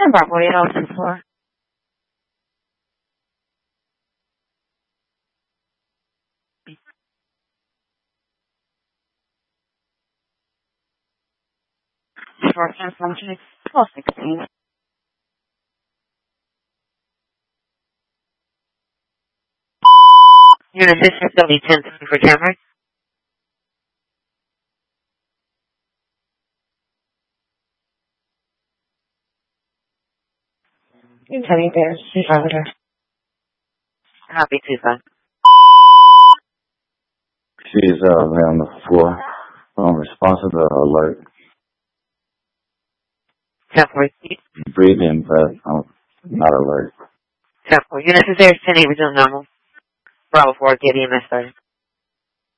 Bravo 8024. Short cancellation is 1216. Unit District W10 for Tamarack. Intending there, see visitor. Copy 25. She's on the floor. Responsive to alert. 10-4. Breathing, but not alert. 10-4. Unit is there, 10-8, resume normal. Bravo 4, get EMS started.